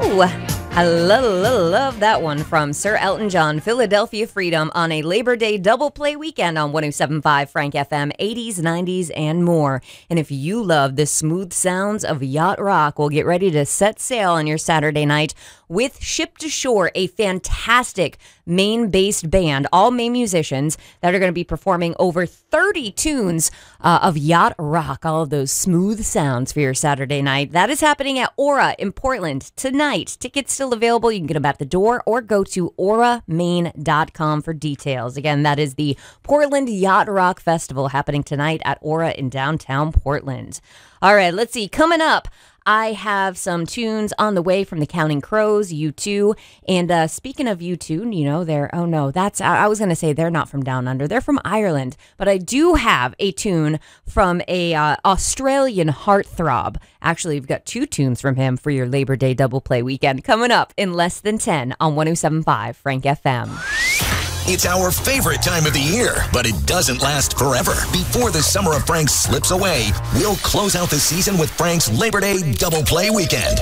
Woo! I love that one from Sir Elton John, Philadelphia Freedom, on a Labor Day double play weekend on 107.5 Frank FM, 80s, 90s, and more. And if you love the smooth sounds of yacht rock, well, get ready to set sail on your Saturday night with Ship to Shore, a fantastic Maine-based band, all Maine musicians that are going to be performing over 30 tunes of yacht rock, all of those smooth sounds for your Saturday night. That is happening at Aura in Portland tonight. Tickets still available. You can get them at the door or go to auramaine.com for details. Again, that is the Portland Yacht Rock Festival happening tonight at Aura in downtown Portland. All right, let's see. Coming up, I have some tunes on the way from the Counting Crows, U2. And speaking of U2, you know, I was going to say they're not from down under. They're from Ireland. But I do have a tune from a Australian heartthrob. Actually, we've got two tunes from him for your Labor Day double play weekend coming up in less than 10 on 107.5 Frank FM. It's our favorite time of the year, but it doesn't last forever. Before the summer of Frank slips away, we'll close out the season with Frank's Labor Day Double Play Weekend.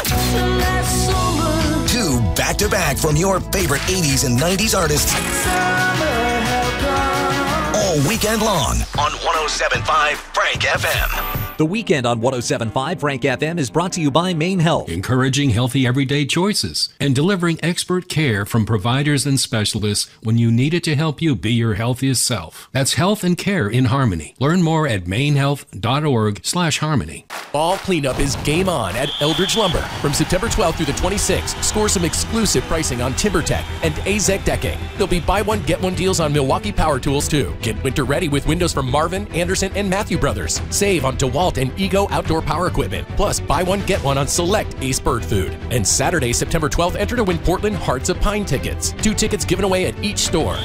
2 back-to-back from your favorite 80s and 90s artists. All weekend long on 107.5 Frank FM. The Weekend on 107.5 Frank FM is brought to you by Maine Health. Encouraging healthy everyday choices and delivering expert care from providers and specialists when you need it to help you be your healthiest self. That's health and care in harmony. Learn more at mainehealth.org/harmony. Fall cleanup is game on at Eldridge Lumber. From September 12th through the 26th, score some exclusive pricing on TimberTech and AZEK decking. There'll be buy one, get one deals on Milwaukee power tools too. Get winter ready with windows from Marvin, Anderson, and Matthew Brothers. Save on DeWalt and Ego outdoor power equipment. Plus, buy one, get one on select Ace Bird Food. And Saturday, September 12th, enter to win Portland Hearts of Pine tickets. 2 tickets given away at each store.